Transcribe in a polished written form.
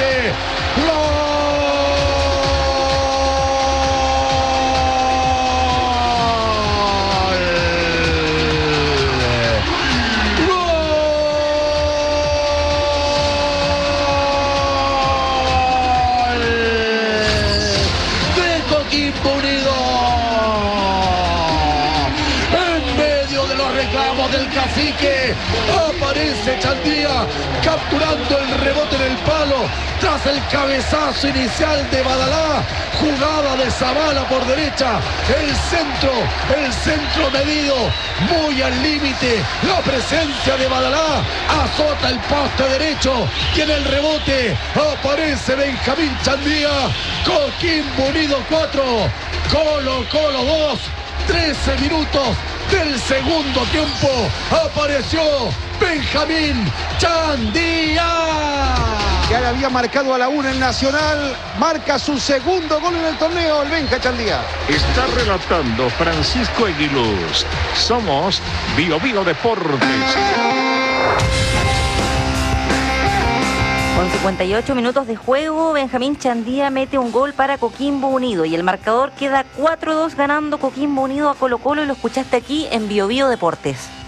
rebote. ¡Gol! Coquimbo Unido, en medio de los reclamos del cacique, aparece Chandía capturando el rebote en el palo tras el cabezazo inicial de Badalá. Jugada de Zavala por derecha, el centro medido, muy al límite, la presencia de Badalá, azota el poste derecho y en el rebote aparece Benjamín Chandía. Coquimbo Unido 4, Colo-Colo 2, 13 minutos del segundo tiempo, apareció Benjamín Chandía. Que había marcado a la 1 en Nacional, marca su segundo gol en el torneo, el Benja Chandía. Está relatando Francisco Eguiluz. Somos Bio Bio Deportes. Con 58 minutos de juego, Benjamín Chandía mete un gol para Coquimbo Unido y el marcador queda 4-2 ganando Coquimbo Unido a Colo-Colo, y lo escuchaste aquí en Bio Bio Deportes.